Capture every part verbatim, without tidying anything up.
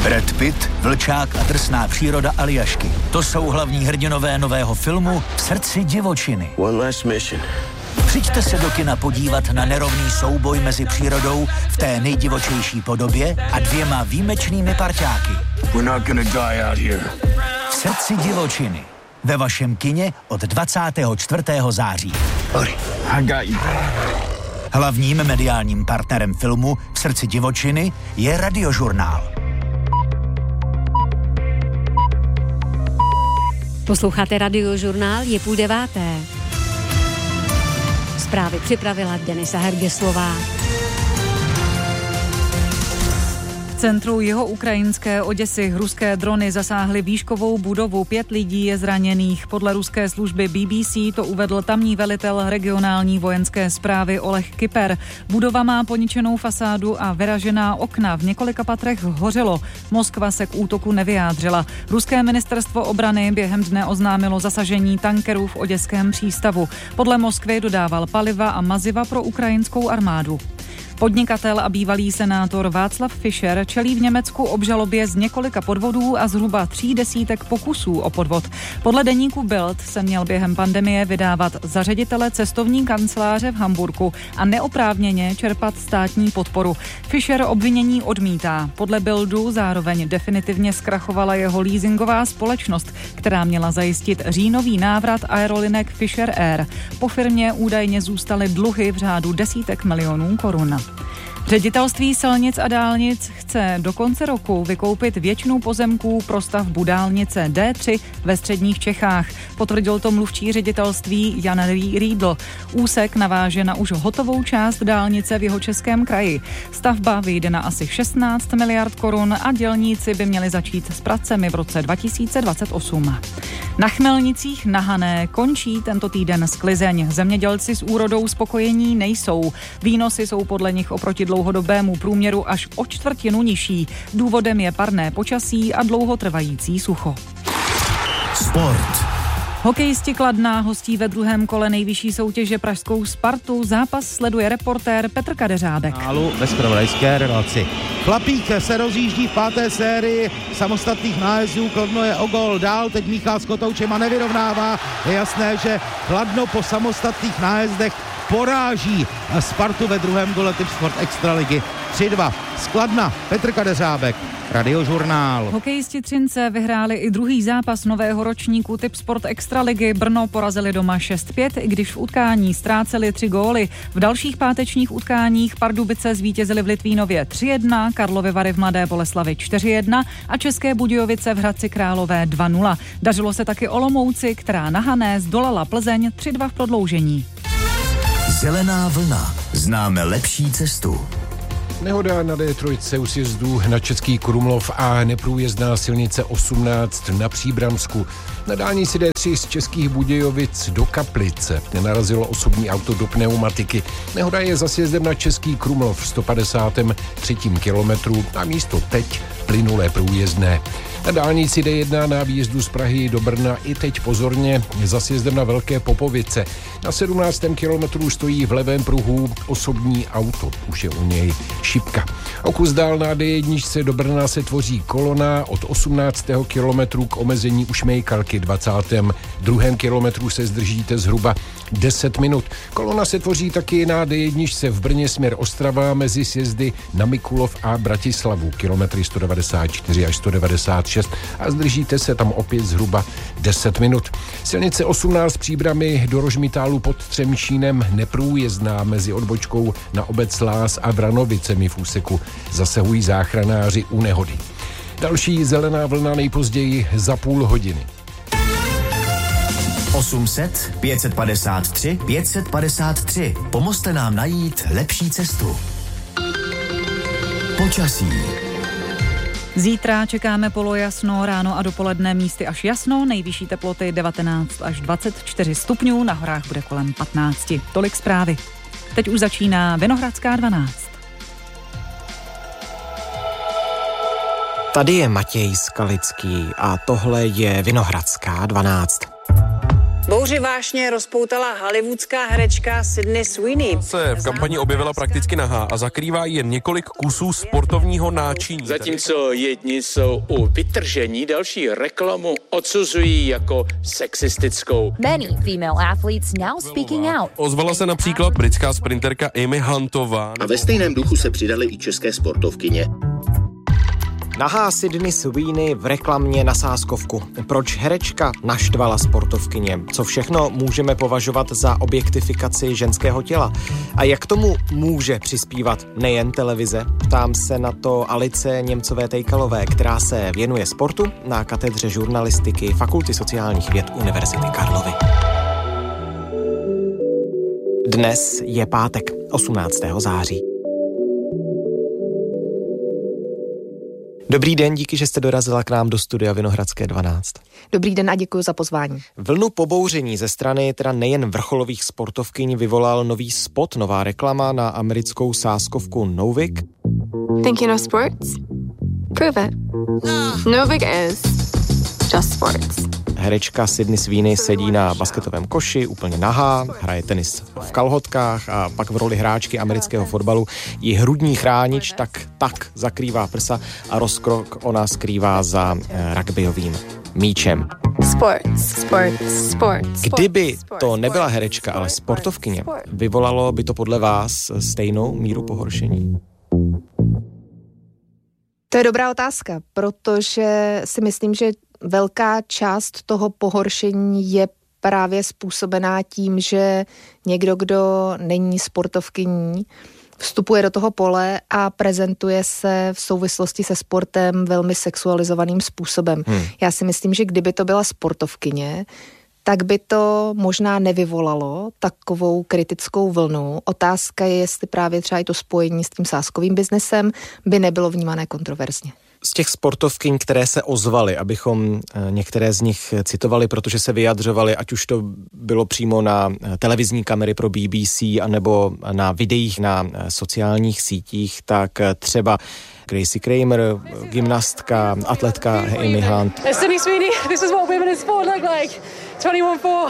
Brad Pitt, vlčák a drsná příroda Aljašky. To jsou hlavní hrdinové nového filmu V srdci divočiny. One last mission. Přijďte se do kina podívat na nerovný souboj mezi přírodou v té nejdivočejší podobě a dvěma výjimečnými parťáky. We're not gonna die out here. V srdci divočiny. Ve vašem kině od dvacátého čtvrtého září. Buddy, I got you. Hlavním mediálním partnerem filmu V srdci divočiny je Radiožurnál. Posloucháte Radiožurnál, je půl deváté. Zprávy připravila Denisa Hergeslová. V centru jihoukradské Oděsy ruské drony zasáhly výškovou budovu. Pět lidí je zraněných. Podle ruské služby B B C to uvedl tamní velitel regionální vojenské správy Oleg Kyper. Budova má poničenou fasádu a vyražená okna. V několika patrech hořelo. Moskva se k útoku nevyjádřila. Ruské ministerstvo obrany během dne oznámilo zasažení tankerů v oděském přístavu. Podle Moskvy dodával paliva a maziva pro ukrajinskou armádu. Podnikatel a bývalý senátor Václav Fischer čelí v Německu obžalobě z několika podvodů a zhruba tří desítek pokusů o podvod. Podle deníku Bild se měl během pandemie vydávat za ředitele cestovní kanceláře v Hamburku a neoprávněně čerpat státní podporu. Fischer obvinění odmítá. Podle Bildu zároveň definitivně zkrachovala jeho leasingová společnost, která měla zajistit říjnový návrat aerolinek Fischer Air. Po firmě údajně zůstaly dluhy v řádu desítek milionů korun. Ředitelství silnic a dálnic chce do konce roku vykoupit většinu pozemků pro stavbu dálnice D tři ve středních Čechách. Potvrdil to mluvčí ředitelství Jan Riedl. Úsek naváže na už hotovou část dálnice v Jihočeském kraji. Stavba vyjde na asi šestnáct miliard korun a dělníci by měli začít s pracemi v roce dva tisíce dvacet osm. Na Chmelnicích na Hané končí tento týden sklizeň. Zemědělci s úrodou spokojení nejsou. Výnosy jsou podle nich oproti dlouhodobému průměru až o čtvrtinu nižší. Důvodem je parné počasí a dlouhotrvající sucho. Sport. Hokejisti Kladna hostí ve druhém kole nejvyšší soutěže pražskou Spartu. Zápas sleduje reportér Petr Kadeřábek. Ve zpravodajské relaci. Chlapík se rozjíždí v páté sérii samostatných nájezdů. Kladno je o gol dál. Teď Michal s Kotoučem a nevyrovnává. Je jasné, že Kladno po samostatných nájezdech poráží Spartu ve druhém kole Tip Sport Extraligy. tři dva. Z Kladna Petr Kadeřábek, Radiožurnál. Hokejisti Třince vyhráli i druhý zápas nového ročníku Tip Sport Extraligy. Brno porazili doma šest pět, i když v utkání ztráceli tři góly. V dalších pátečních utkáních Pardubice zvítězili v Litvínově tři jedna, Karlovy Vary v Mladé Boleslavi čtyři jedna a České Budějovice v Hradci Králové dva nula. Dařilo se taky Olomouci, která na Hané zdolala Plzeň tři dva v prodloužení. Zelená vlna. Známe lepší cestu. Nehoda na D tři u sjezdu na Český Krumlov a neprůjezdná silnice osmnáct na Příbramsku. Na dálnici D tři z Českých Budějovic do Kaplice narazilo osobní auto do pneumatiky. Nehoda je za sjezdem na Český Krumlov v sto padesátém třetím kilometru a místo teď plynulé průjezdné. Na dálnici D jedna na výjezdu z Prahy do Brna i teď pozorně za sjezdem na Velké Popovice. Na sedmnáctém kilometru stojí v levém pruhu osobní auto, už je u něj šipka. O kus dál na D jedna do Brna se tvoří kolona od osmnáctého kilometru k omezení u Šmejkalky. dvacátém druhém kilometru se zdržíte zhruba deset minut. Kolona se tvoří taky na D jedna v Brně směr Ostrava mezi sjezdy na Mikulov a Bratislavu, kilometry sto devadesát čtyři až sto devadesát šest a zdržíte se tam opět zhruba deset minut. Silnice osmnáct Příbramy do Rožmitálu pod Třemšínem neprůjezdná mezi odbočkou na obec Lás a Vranovicemi v úseku zasahují záchranáři u nehody. Další zelená vlna nejpozději za půl hodiny. osm set pět padesát tři pět padesát tři. Pomozte nám najít lepší cestu. Počasí. Zítra čekáme polojasno, ráno a dopoledne místy až jasno, nejvyšší teploty devatenáct až dvacet čtyři stupňů, na horách bude kolem patnáct. Tolik zprávy. Teď už začíná Vinohradská dvanáct. Tady je Matěj Skalický a tohle je Vinohradská dvanáct. Bouři vášně rozpoutala hollywoodská herečka Sydney Sweeney. Se v kampani objevila prakticky nahá a zakrývá jen několik kusů sportovního náčiní. Zatímco jedni jsou u vytržení, další reklamu odsuzují jako sexistickou. Many female athletes now speaking out. Ozvala se například britská sprinterka Amy Huntová. A ve stejném duchu se přidaly i české sportovkyně. Nahá Sydney Sweeney v reklamě na sázkovku. Proč herečka naštvala sportovkyně? Co všechno můžeme považovat za objektifikaci ženského těla? A jak tomu může přispívat nejen televize? Ptám se na to Alice Němcové-Tejkalové, která se věnuje sportu na katedře žurnalistiky Fakulty sociálních věd Univerzity Karlovy. Dnes je pátek, osmnáctého září. Dobrý den, díky, že jste dorazila k nám do studia Vinohradské dvanáct. Dobrý den a děkuji za pozvání. Vlnu pobouření ze strany teda nejen vrcholových sportovkyň vyvolal nový spot, nová reklama na americkou sázkovku Novik. Thinking of sports? Prove it. Novik is just sports. Herečka Sydney Sweeney sedí na basketovém koši, úplně nahá, hraje tenis v kalhotkách a pak v roli hráčky amerického fotbalu ji hrudní chránič tak tak zakrývá prsa a rozkrok ona skrývá za eh, rugbyovým míčem. Sports, sports, sports. Kdyby to nebyla herečka, ale sportovkyně, vyvolalo by to podle vás stejnou míru pohoršení? To je dobrá otázka, protože si myslím, že velká část toho pohoršení je právě způsobená tím, že někdo, kdo není sportovkyní, vstupuje do toho pole a prezentuje se v souvislosti se sportem velmi sexualizovaným způsobem. Hmm. Já si myslím, že kdyby to byla sportovkyně, tak by to možná nevyvolalo takovou kritickou vlnu. Otázka je, jestli právě třeba i to spojení s tím sázkovým biznesem by nebylo vnímané kontroverzně. Z těch sportovkyň, které se ozvaly, abychom některé z nich citovali, protože se vyjadřovali, ať už to bylo přímo na televizní kamery pro B B C, anebo na videích na sociálních sítích, tak třeba Gracie Kramer, gymnastka, atletka Amy Hunt. Sydney Sweeney, this is what women in sport look like. twenty-one four,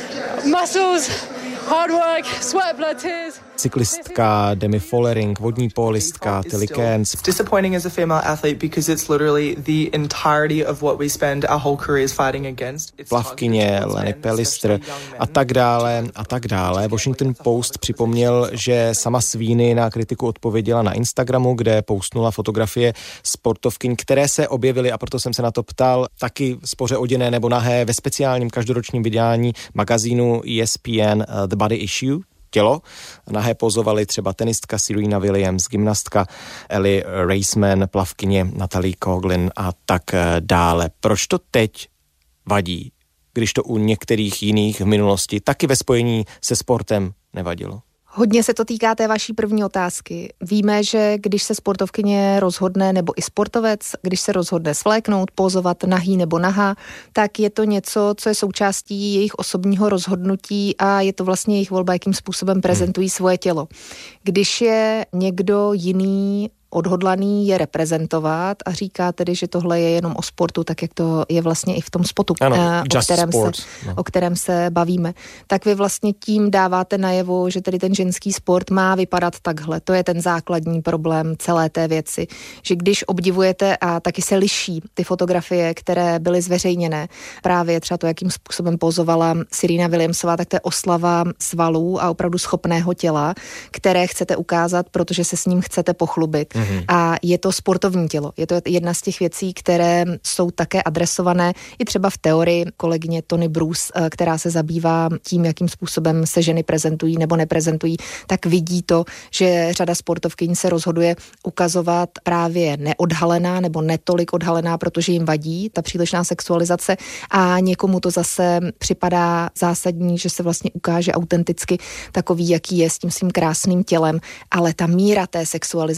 muscles, hard work, sweat, blood, tears. Cyklistka Demi Follering, vodní pólistka Tilly Cairns. It's disappointing as a female athlete because it's literally the entirety of what we spend our whole careers fighting against. Plavkyně Lenny Pellister a tak dále a tak dále. Washington Post připomněl, že sama Sweeney na kritiku odpověděla na Instagramu, kde postnula fotografie sportovkyň, které se objevily, a proto jsem se na to ptal, taky spoře oděné nebo nahé ve speciálním každoročním vydání magazínu E S P N uh, The Body Issue. Tělo. Nahé pozovali třeba tenistka Serena Williams, gymnastka Ellie Raceman, plavkyně Natalie Coughlin a tak dále. Proč to teď vadí, když to u některých jiných v minulosti taky ve spojení se sportem nevadilo? Hodně se to týká té vaší první otázky. Víme, že když se sportovkyně rozhodne, nebo i sportovec, když se rozhodne svléknout, pozovat nahý nebo nahá, tak je to něco, co je součástí jejich osobního rozhodnutí a je to vlastně jejich volba, jakým způsobem prezentují svoje tělo. Když je někdo jiný odhodlaný je reprezentovat a říká tedy, že tohle je jenom o sportu, tak jak to je vlastně i v tom spotu, ano, o, kterém se, no. o kterém se bavíme. Tak vy vlastně tím dáváte najevo, že tedy ten ženský sport má vypadat takhle. To je ten základní problém celé té věci. Že když obdivujete a taky se liší ty fotografie, které byly zveřejněné, právě třeba to, jakým způsobem pozovala Serena Williamsová, tak to je oslava svalů a opravdu schopného těla, které chcete ukázat, protože se s ním chcete pochlubit. Mm. A je to sportovní tělo. Je to jedna z těch věcí, které jsou také adresované i třeba v teorii kolegyně Tony Bruce, která se zabývá tím, jakým způsobem se ženy prezentují nebo neprezentují, tak vidí to, že řada sportovkyň se rozhoduje ukazovat právě neodhalená nebo netolik odhalená, protože jim vadí ta přílišná sexualizace a někomu to zase připadá zásadní, že se vlastně ukáže autenticky takový, jaký je s tím svým krásným tělem, ale ta míra té sexualizace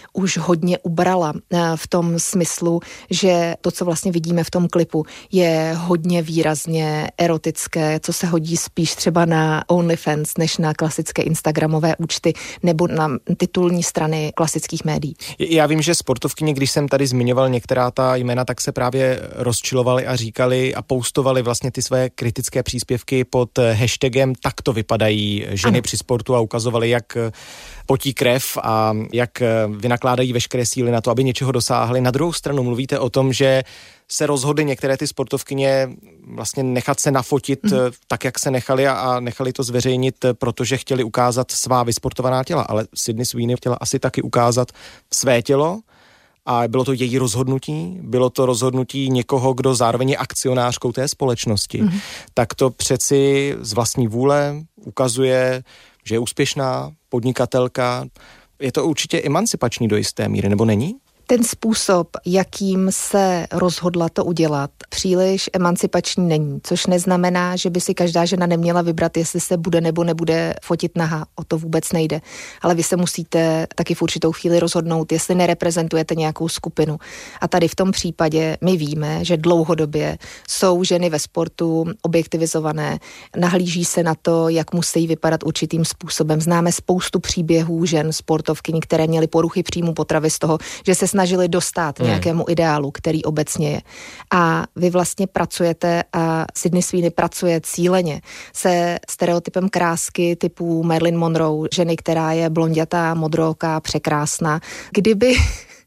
už hodně ubrala v tom smyslu, že to, co vlastně vidíme v tom klipu, je hodně výrazně erotické, co se hodí spíš třeba na OnlyFans, než na klasické instagramové účty nebo na titulní strany klasických médií. Já vím, že sportovkyně, když jsem tady zmiňoval některá ta jména, tak se právě rozčilovali a říkali a postovali vlastně ty své kritické příspěvky pod hashtagem tak to vypadají ženy ano. při sportu a ukazovali, jak potí krev a jak vynakládají veškeré síly na to, aby něčeho dosáhli. Na druhou stranu mluvíte o tom, že se rozhodly některé ty sportovkyně vlastně nechat se nafotit mm. tak, jak se nechali a, a nechali to zveřejnit, protože chtěli ukázat svá vysportovaná těla. Ale Sydney Sweeney chtěla asi taky ukázat své tělo a bylo to její rozhodnutí, bylo to rozhodnutí někoho, kdo zároveň je akcionářkou té společnosti. Mm. Tak to přeci z vlastní vůle ukazuje, že je úspěšná podnikatelka. Je to určitě emancipační do jisté míry, nebo není? Ten způsob, jakým se rozhodla to udělat, příliš emancipační není, což neznamená, že by si každá žena neměla vybrat, jestli se bude nebo nebude fotit nahá. O to vůbec nejde. Ale vy se musíte taky v určitou chvíli rozhodnout, jestli nereprezentujete nějakou skupinu. A tady v tom případě my víme, že dlouhodobě jsou ženy ve sportu objektivizované, nahlíží se na to, jak musí vypadat určitým způsobem. Známe spoustu příběhů žen sportovkyní, které měly poruchy příjmu potravy z toho, že se snažili dostat hmm. nějakému ideálu, který obecně je. A vy vlastně pracujete a Sydney Sweeney pracuje cíleně se stereotypem krásky typu Marilyn Monroe, ženy, která je blondětá, modrooká, překrásná. Kdyby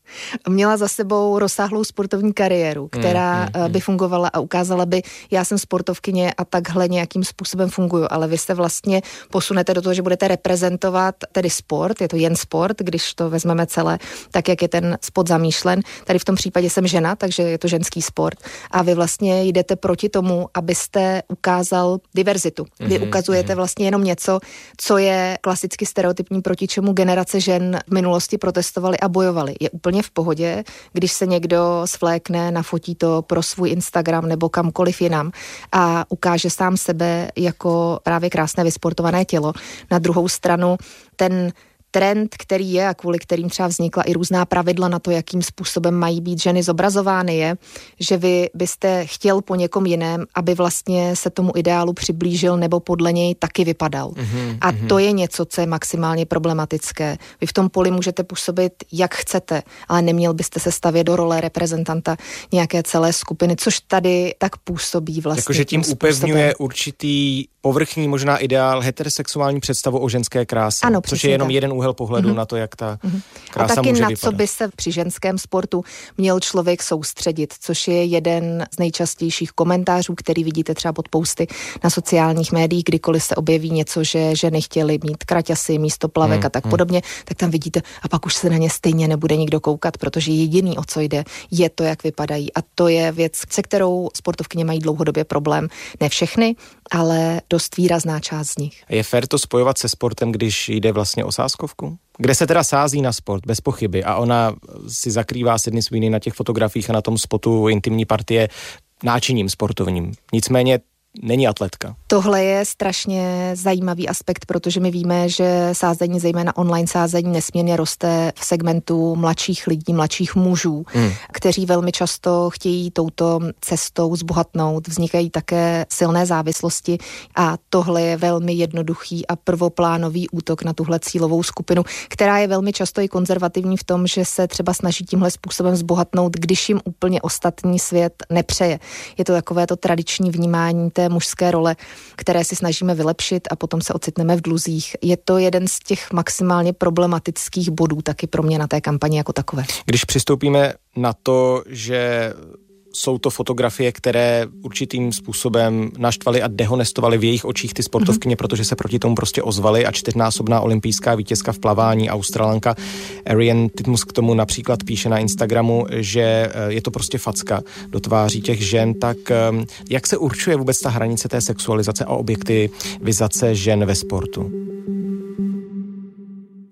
měla za sebou rozsáhlou sportovní kariéru, která mm, mm, by fungovala a ukázala by, já jsem sportovkyně a takhle nějakým způsobem funguju, ale vy se vlastně posunete do toho, že budete reprezentovat tedy sport, je to jen sport, když to vezmeme celé, tak jak je ten spot zamýšlen. Tady v tom případě jsem žena, takže je to ženský sport a vy vlastně jdete proti tomu, abyste ukázal diverzitu. Vy mm, ukazujete mm. vlastně jenom něco, co je klasicky stereotypní, proti čemu generace žen v minulosti protestovaly a bojovaly. Je úplně v pohodě, když se někdo svlékne, nafotí to pro svůj Instagram nebo kamkoliv jinam a ukáže sám sebe jako právě krásné vysportované tělo. Na druhou stranu ten trend, který je a kvůli kterým třeba vznikla i různá pravidla na to, jakým způsobem mají být ženy zobrazovány, je, že vy byste chtěl po někom jiném, aby vlastně se tomu ideálu přiblížil nebo podle něj taky vypadal. Mm-hmm, a to je něco, co je maximálně problematické. Vy v tom poli můžete působit, jak chcete, ale neměl byste se stavět do role reprezentanta nějaké celé skupiny, což tady tak působí vlastně. Jakože tím, tím upevňuje určitý povrchní možná ideál heterosexuální představu o ženské kráse, ano, což je jenom tak. jeden úhel pohledu mm-hmm. na to, jak ta krása a taky může na vypadat. Co by se při ženském sportu měl člověk soustředit, což je jeden z nejčastějších komentářů, který vidíte třeba pod posty na sociálních médiích, kdykoliv se objeví něco, že ženy chtěly mít kraťasy místo plavek mm, a tak mm. podobně, tak tam vidíte a pak už se na ně stejně nebude nikdo koukat, protože jediný, o co jde, je to, jak vypadají. A to je věc, se kterou sportovkyně mají dlouhodobě problém. Ne všechny, ale dost výrazná část z nich. Je fér to spojovat se sportem, když jde vlastně o sázkovku? Kde se teda sází na sport, bez pochyby, a ona si zakrývá Sydney Sweeney na těch fotografiích a na tom spotu intimní partie náčiním sportovním. Nicméně není atletka. Tohle je strašně zajímavý aspekt, protože my víme, že sázení, zejména online sázení, nesmírně roste v segmentu mladších lidí, mladších mužů, hmm. kteří velmi často chtějí touto cestou zbohatnout. Vznikají také silné závislosti a tohle je velmi jednoduchý a prvoplánový útok na tuhle cílovou skupinu, která je velmi často i konzervativní v tom, že se třeba snaží tímhle způsobem zbohatnout, když jim úplně ostatní svět nepřeje. Je to takové to tradiční vnímání té mužské role, které si snažíme vylepšit a potom se ocitneme v dluzích. Je to jeden z těch maximálně problematických bodů taky pro mě na té kampani jako takové. Když přistoupíme na to, že jsou to fotografie, které určitým způsobem naštvaly a dehonestovaly v jejich očích ty sportovkyně, mm-hmm. protože se proti tomu prostě ozvaly a čtyřnásobná olympijská vítězka v plavání Australanka Ariane Titmus k tomu například píše na Instagramu, že je to prostě facka do tváří těch žen, tak jak se určuje vůbec ta hranice té sexualizace a objektivizace žen ve sportu?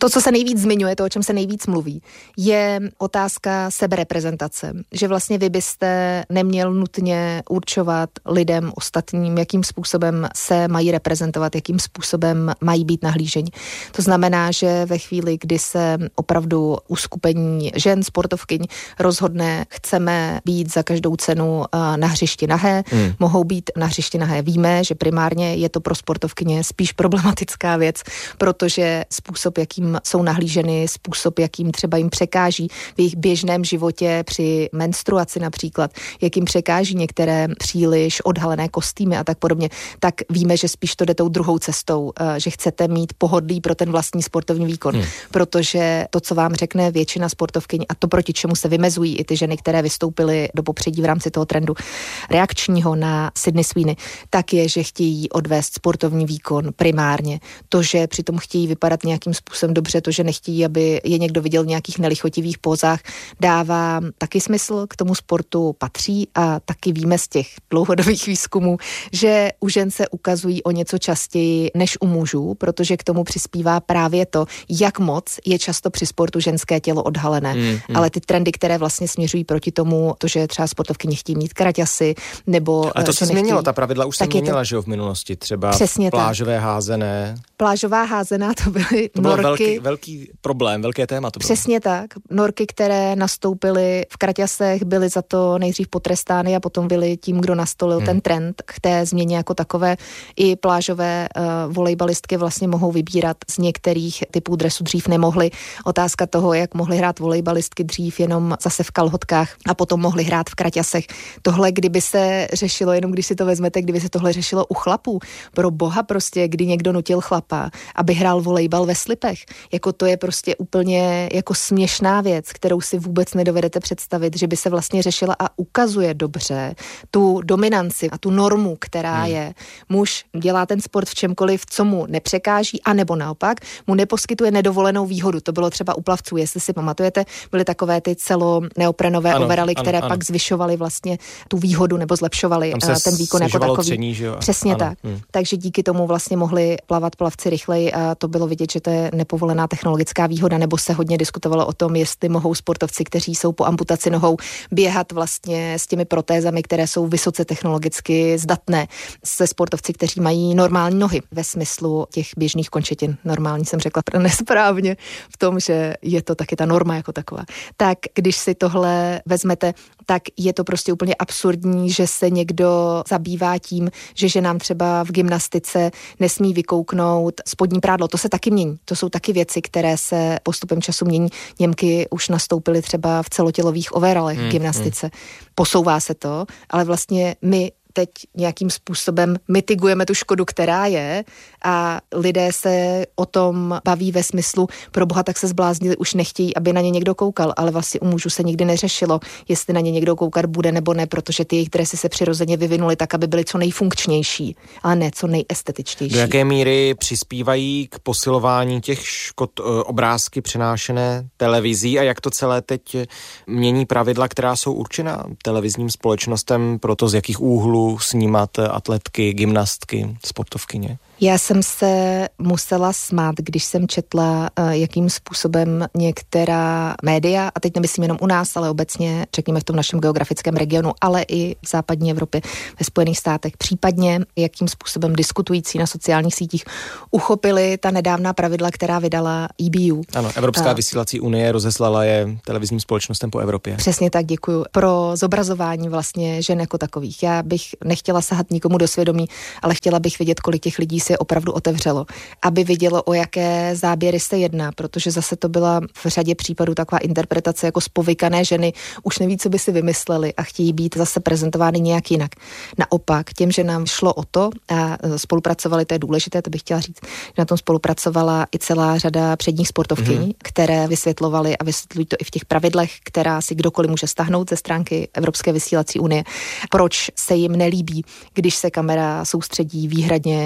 To, co se nejvíc zmiňuje, to, o čem se nejvíc mluví, je otázka sebereprezentace. Že vlastně vy byste neměl nutně určovat lidem ostatním, jakým způsobem se mají reprezentovat, jakým způsobem mají být nahlíženi. To znamená, že ve chvíli, kdy se opravdu uskupení žen, sportovkyň rozhodne, chceme být za každou cenu na hřišti nahé, hmm. mohou být na hřišti nahé. Víme, že primárně je to pro sportovkyně spíš problematická věc, protože způsob, jakým jsou nahlíženy, způsob, jakým třeba jim překáží v jejich běžném životě při menstruaci například, jakým překáží některé příliš odhalené kostýmy a tak podobně, tak víme, že spíš to jde tou druhou cestou, že chcete mít pohodlí pro ten vlastní sportovní výkon, hmm. protože to, co vám řekne většina sportovkyň a to, proti čemu se vymezují i ty ženy, které vystoupily do popředí v rámci toho trendu reakčního na Sydney Sweeney, tak je, že chtějí odvést sportovní výkon primárně. To, že přitom chtějí vypadat nějakým způsobem dobře, to, že nechtějí, aby je někdo viděl v nějakých nelichotivých pózách, dává taky smysl, k tomu sportu patří a taky víme z těch dlouhodobých výzkumů, že u žen se ukazují o něco častěji než u mužů, protože k tomu přispívá právě to, jak moc je často při sportu ženské tělo odhalené. Mm, mm. Ale ty trendy, které vlastně směřují proti tomu, to, že třeba sportovky nechtějí mít kraťasy, nebo... Ale to se nechtějí... změnilo, ta pravidla už se měnila, to... že jo, v minulosti, třeba Přesně plážové tak. házené. Plážová házená, to byly to bylo norky. Velký, velký problém, velké téma to bylo. Přesně tak. Norky, které nastoupily v kraťasech, byly za to nejdřív potrestány a potom byly tím, kdo nastolil hmm. ten trend k té změně jako takové. I plážové uh, volejbalistky vlastně mohou vybírat z některých typů dresu, dřív nemohly. Otázka toho, jak mohly hrát volejbalistky dřív jenom zase v kalhotkách a potom mohly hrát v kraťasech. Tohle, kdyby se řešilo, jenom když si to vezmete, kdyby se tohle řešilo u chlapů, pro boha prostě, kdy někdo nutil chlapa, aby hrál volejbal ve slipech. Jako to je prostě úplně jako směšná věc, kterou si vůbec nedovedete představit, že by se vlastně řešila a ukazuje dobře tu dominanci a tu normu, která hmm. je. Muž dělá ten sport v čemkoliv, co mu nepřekáží, anebo naopak mu neposkytuje nedovolenou výhodu. To bylo třeba u plavců, jestli si pamatujete, byly takové ty celo neoprenové ano, overaly, které ano, pak ano. zvyšovaly vlastně tu výhodu nebo zlepšovaly ten výkon jako takový. Tření, že jo? Přesně ano. tak. Hmm. Takže díky tomu vlastně mohli plavat plavci rychleji a to bylo vidět, že to je nepovolená technologická výhoda, nebo se hodně diskutovalo o tom, jestli mohou sportovci, kteří jsou po amputaci nohou, běhat vlastně s těmi protézami, které jsou vysoce technologicky zdatné, se sportovci, kteří mají normální nohy ve smyslu těch běžných končetin. Normální jsem řekla nesprávně v tom, že je to taky ta norma jako taková. Tak když si tohle vezmete, tak je to prostě úplně absurdní, že se někdo zabývá tím, že ženám třeba v gymnastice nesmí vykouknout spodní prádlo. To se taky mění. To jsou taky věci, které se postupem času mění. Němky už nastoupily třeba v celotělových overalech hmm, v gymnastice. Hmm. Posouvá se to, ale vlastně my teď nějakým způsobem mitigujeme tu škodu, která je a lidé se o tom baví ve smyslu, pro boha tak se zbláznili, už nechtějí, aby na ně někdo koukal, ale vlastně u mužů se nikdy neřešilo, jestli na ně někdo koukat bude nebo ne, protože ty jejich dresy se přirozeně vyvinuly tak, aby byly co nejfunkčnější, ale ne co nejestetičtější. Do jaké míry přispívají k posilování těch škod obrázky přenášené televizí a jak to celé teď mění pravidla, která jsou určena televizním společnostem pro to, z jakých úhlů snímat atletky, gymnastky, sportovkyně? Já jsem se musela smát, když jsem četla, jakým způsobem některá média, a teď nemyslím jenom u nás, ale obecně, řekněme v tom našem geografickém regionu, ale i v západní Evropě, ve Spojených státech, případně jakým způsobem diskutující na sociálních sítích uchopili ta nedávná pravidla, která vydala E B U. Ano, Evropská a... vysílací unie rozeslala je televizním společnostem po Evropě. Přesně tak, děkuju. Pro zobrazování vlastně žen jako takových. Já bych nechtěla sahat nikomu do svědomí, ale chtěla bych vidět, kolik těch lidí si opravdu otevřelo, aby vidělo, o jaké záběry se jedná, protože zase to byla v řadě případů taková interpretace jako spovykané ženy, už neví, co by si vymysleli a chtějí být zase prezentovány nějak jinak. Naopak, těm, že nám šlo o to a spolupracovali, to je důležité, to bych chtěla říct, že na tom spolupracovala i celá řada předních sportovkyň, mm-hmm. které vysvětlovaly a vysvětlují to i v těch pravidlech, která si kdokoliv může stáhnout ze stránky Evropské vysílací unie, proč se jim nelíbí, když se kamera soustředí výhradně na jejich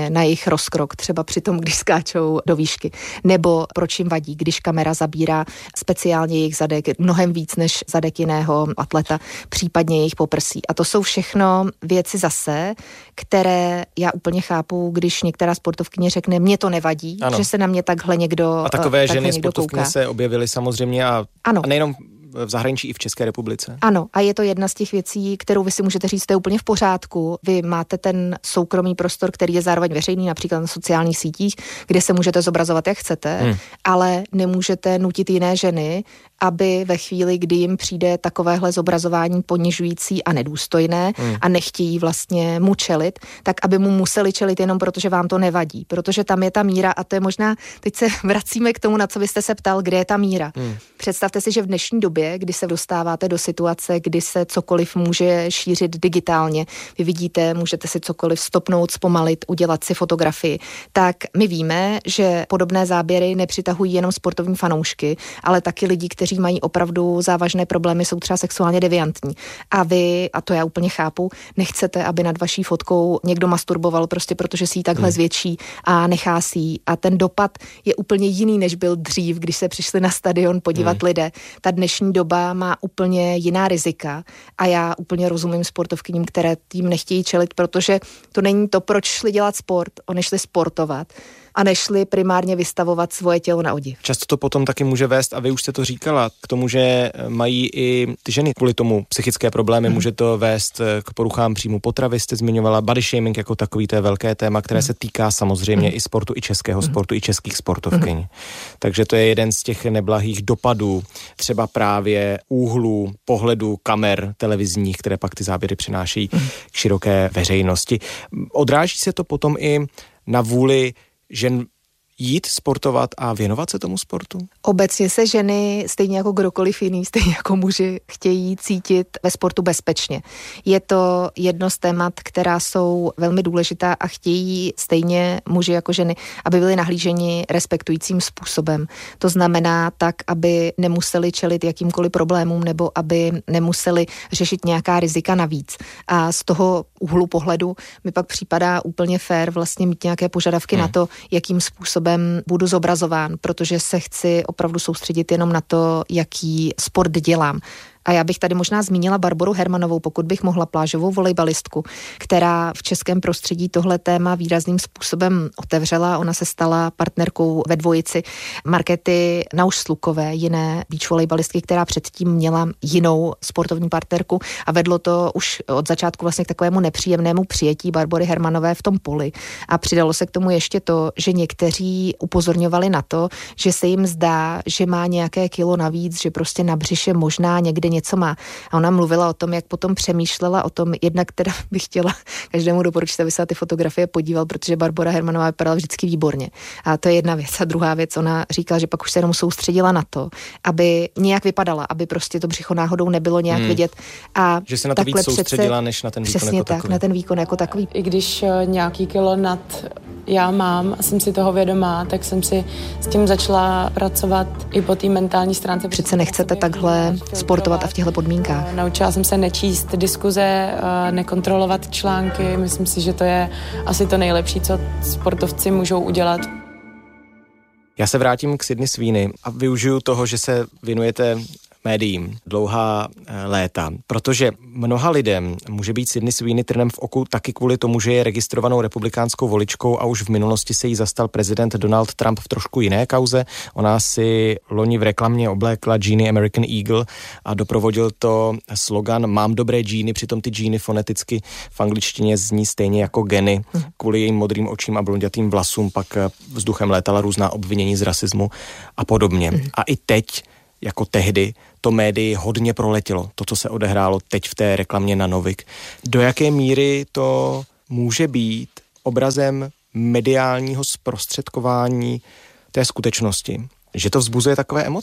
rozkrok, třeba při tom, když skáčou do výšky, nebo proč jim vadí, když kamera zabírá speciálně jejich zadek mnohem víc než zadek jiného atleta, případně jejich poprsí. A to jsou všechno věci zase, které já úplně chápu, když některá sportovkyně řekne, mně to nevadí, ano. že se na mě takhle někdo A takové takhle ženy sportovkyně se objevily samozřejmě a, a nejenom v zahraničí i v České republice. Ano, a je to jedna z těch věcí, kterou vy si můžete říct, to je úplně v pořádku. Vy máte ten soukromý prostor, který je zároveň veřejný, například na sociálních sítích, kde se můžete zobrazovat, jak chcete, hmm. ale nemůžete nutit jiné ženy, aby ve chvíli, kdy jim přijde takovéhle zobrazování ponižující a nedůstojné hmm. a nechtějí vlastně mu čelit, tak aby mu museli čelit jenom proto, že vám to nevadí. Protože tam je ta míra a to je možná, teď se vracíme k tomu, na co byste se ptal, kde je ta míra. Hmm. Představte si, že v dnešní době, kdy se dostáváte do situace, kdy se cokoliv může šířit digitálně, vy vidíte, můžete si cokoliv stopnout, zpomalit, udělat si fotografii, tak my víme, že podobné záběry nepřitahují jenom sportovní fanoušky, ale taky lidi, kteří mají opravdu závažné problémy, jsou třeba sexuálně deviantní. A vy, a to já úplně chápu, nechcete, aby nad vaší fotkou někdo masturboval prostě protože si ji takhle hmm. zvětší a nechá si ji. A ten dopad je úplně jiný, než byl dřív, když se přišli na stadion podívat hmm. lidé. Ta dnešní doba má úplně jiná rizika a já úplně rozumím sportovkyním, které tím nechtějí čelit, protože to není to, proč šli dělat sport, oni šli sportovat a nešli primárně vystavovat svoje tělo na odiv. Často to potom taky může vést, a vy už jste to říkala, k tomu, že mají i ty ženy kvůli tomu psychické problémy, hmm. může to vést k poruchám příjmu potravy, jste zmiňovala body shaming jako takový, to je velké téma, které hmm. se týká samozřejmě hmm. i sportu, i českého hmm. sportu, i českých sportovkyň. Hmm. Takže to je jeden z těch neblahých dopadů, třeba právě úhlů, pohledu kamer televizních, které pak ty záběry přinášejí hmm. k široké veřejnosti. Odráží se to potom i na vůli žen jít sportovat a věnovat se tomu sportu? Obecně se ženy, stejně jako kdokoliv jiný, stejně jako muži, chtějí cítit ve sportu bezpečně. Je to jedno z témat, která jsou velmi důležitá a chtějí stejně muži jako ženy, aby byli nahlíženi respektujícím způsobem. To znamená tak, aby nemuseli čelit jakýmkoliv problémům nebo aby nemuseli řešit nějaká rizika navíc. A z toho úhlu pohledu mi pak připadá úplně fér vlastně mít nějaké požadavky hmm. na to, jakým způsobem budu zobrazován, protože se chci opravdu soustředit jenom na to, jaký sport dělám. A já bych tady možná zmínila Barboru Hermanovou, pokud bych mohla, plážovou volejbalistku, která v českém prostředí tohle téma výrazným způsobem otevřela. Ona se stala partnerkou ve dvojici Markéty Nauš-Slukové, jiné beach volejbalistky, která předtím měla jinou sportovní partnerku a vedlo to už od začátku vlastně k takovému nepříjemnému přijetí Barbory Hermanové v tom poli. A přidalo se k tomu ještě to, že někteří upozorňovali na to, že se jim zdá, že má nějaké kilo navíc, že prostě na břiše možná někde něco má. A ona mluvila o tom, jak potom přemýšlela o tom, jednak teda bych chtěla každému doporučit, aby se na ty fotografie podíval, protože Barbora Hermanová vypadala vždycky výborně. A to je jedna věc. A druhá věc, ona říkala, že pak už se jenom soustředila na to, aby nějak vypadala, aby prostě to břicho náhodou nebylo nějak hmm. vidět. A že se na to víc soustředila, než na ten výkon přesně jako tak, takový. na ten výkon jako takový. I když nějaký kilo nad já mám a jsem si toho vědomá, tak jsem si s tím začala pracovat i po té mentální stránce. Přece nechcete takhle sportovat a v těchto podmínkách. Naučila jsem se nečíst diskuze, nekontrolovat články. Myslím si, že to je asi to nejlepší, co sportovci můžou udělat. Já se vrátím k Sydney Sweeney a využiju toho, že se věnujete médiím dlouhá léta, protože mnoha lidem může být Sydney Sweeney trnem v oku taky kvůli tomu, že je registrovanou republikánskou voličkou a už v minulosti se jí zastal prezident Donald Trump v trošku jiné kauze. Ona si loni v reklamě oblékla džíny American Eagle a doprovodil to slogan Mám dobré džíny, přitom ty džíny foneticky v angličtině zní stejně jako geny. Kvůli jejím modrým očím a blondětým vlasům pak vzduchem létala různá obvinění z rasismu a podobně. A i teď jako tehdy to médii hodně proletělo, to, co se odehrálo teď v té reklamě na Novik. Do jaké míry to může být obrazem mediálního zprostředkování té skutečnosti, že to vzbuzuje takové emoce?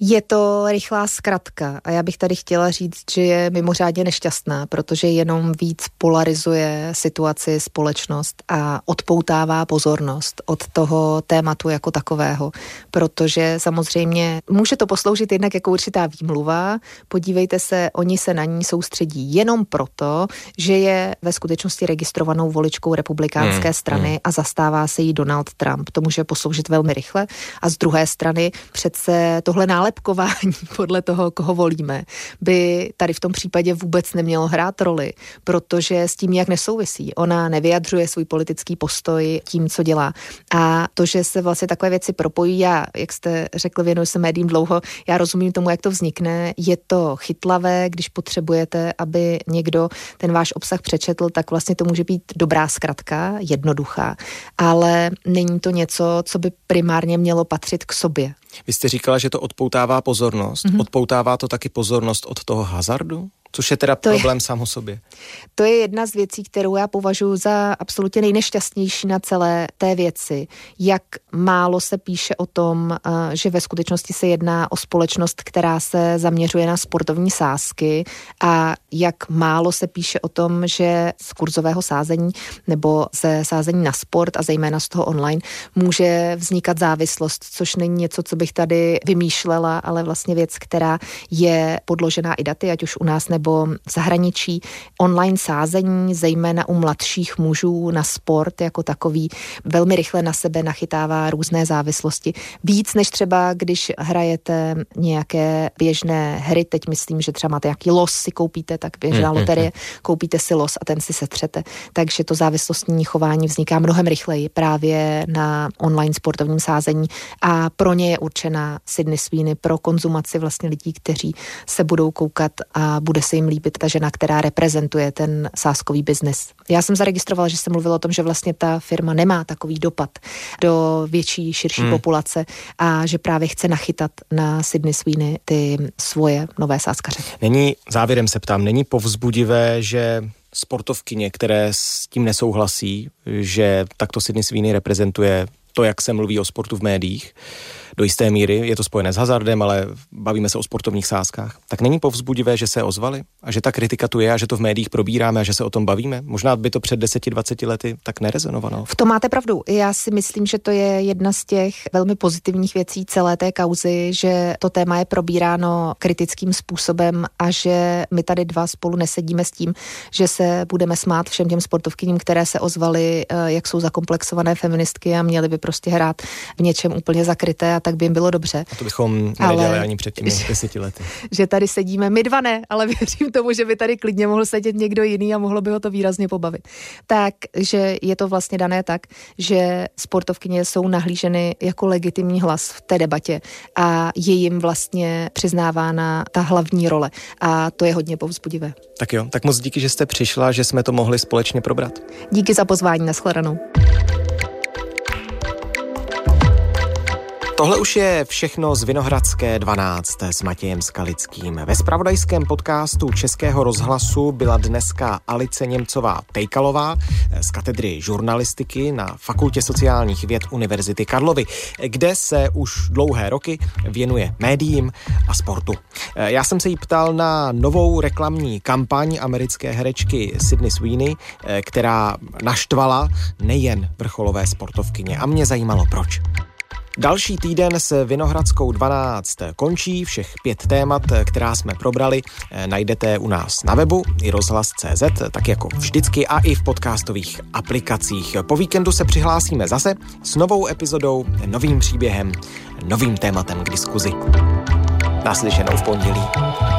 Je to rychlá zkratka a já bych tady chtěla říct, že je mimořádně nešťastná, protože jenom víc polarizuje situaci, společnost a odpoutává pozornost od toho tématu jako takového, protože samozřejmě může to posloužit jednak jako určitá výmluva. Podívejte se, oni se na ní soustředí jenom proto, že je ve skutečnosti registrovanou voličkou republikánské hmm, strany hmm. a zastává se jí Donald Trump. To může posloužit velmi rychle. A z druhé strany přece tohle nálepkování podle toho, koho volíme, by tady v tom případě vůbec nemělo hrát roli, protože s tím nějak nesouvisí. Ona nevyjadřuje svůj politický postoj tím, co dělá. A to, že se vlastně takové věci propojí, já, jak jste řekl, věnuji se médiím dlouho, já rozumím tomu, jak to vznikne. Je to chytlavé, když potřebujete, aby někdo ten váš obsah přečetl, tak vlastně to může být dobrá zkratka, jednoduchá, ale není to něco, co by primárně mělo patřit k sobě. Vy jste říkala, že to odpoutává pozornost. Mm-hmm. Odpoutává to taky pozornost od toho hazardu? Což je teda to problém je, sám o sobě. To je jedna z věcí, kterou já považuji za absolutně nejnešťastnější na celé té věci. Jak málo se píše o tom, že ve skutečnosti se jedná o společnost, která se zaměřuje na sportovní sázky a jak málo se píše o tom, že z kurzového sázení nebo ze sázení na sport a zejména z toho online může vznikat závislost, což není něco, co bych tady vymýšlela, ale vlastně věc, která je podložená i daty, ať už u nás nebo nebo v zahraničí. Online sázení, zejména u mladších mužů na sport jako takový, velmi rychle na sebe nachytává různé závislosti. Víc než třeba, když hrajete nějaké běžné hry, teď myslím, že třeba máte nějaký los si koupíte, tak běžná mm, loterie, mm, koupíte si los a ten si setřete. Takže to závislostní chování vzniká mnohem rychleji právě na online sportovním sázení a pro ně je určena Sydney Sweeney pro konzumaci vlastně lidí, kteří se budou koukat a bude se jim líbit ta žena, která reprezentuje ten sázkový biznis. Já jsem zaregistrovala, že jsem mluvila o tom, že vlastně ta firma nemá takový dopad do větší, širší hmm. populace a že právě chce nachytat na Sydney Sweeney ty svoje nové sázkaře. Není, závěrem se ptám, není povzbudivé, že sportovkyně, které s tím nesouhlasí, že takto Sydney Sweeney reprezentuje to, jak se mluví o sportu v médiích, do jisté míry, je to spojené s hazardem, ale bavíme se o sportovních sázkách, tak není povzbudivé, že se ozvali a že ta kritika tu je a že to v médiích probíráme a že se o tom bavíme? Možná by to před deseti dvaceti lety tak nerezonovalo. V tom máte pravdu. Já si myslím, že to je jedna z těch velmi pozitivních věcí celé té kauzy, že to téma je probíráno kritickým způsobem a že my tady dva spolu nesedíme s tím, že se budeme smát všem těm sportovkyním, které se ozvaly, jak jsou zakomplexované feministky a měly by prostě hrát v něčem úplně zakryté, a tak by jim bylo dobře. A to bychom nedělali ani před těmi deseti lety. Že tady sedíme, my dva ne, ale věřím tomu, že by tady klidně mohl sedět někdo jiný a mohlo by ho to výrazně pobavit. Takže je to vlastně dané tak, že sportovkyně jsou nahlíženy jako legitimní hlas v té debatě a je jim vlastně přiznávána ta hlavní role. A to je hodně povzbudivé. Tak jo, tak moc díky, že jste přišla, že jsme to mohli společně probrat. Díky za pozvání, nashledanou. Tohle už je všechno z Vinohradské dvanáct s Matějem Skalickým. Ve zpravodajském podcastu Českého rozhlasu byla dneska Alice Němcová-Tejkalová z katedry žurnalistiky na Fakultě sociálních věd Univerzity Karlovy, kde se už dlouhé roky věnuje médiím a sportu. Já jsem se jí ptal na novou reklamní kampaň americké herečky Sydney Sweeney, která naštvala nejen vrcholové sportovkyně, a mě zajímalo proč. Další týden s Vinohradskou dvanáct končí. Všech pět témat, která jsme probrali, najdete u nás na webu i rozhlas tečka cé zet, tak jako vždycky a i v podcastových aplikacích. Po víkendu se přihlásíme zase s novou epizodou, novým příběhem, novým tématem k diskuzi. Naslyšenou v pondělí.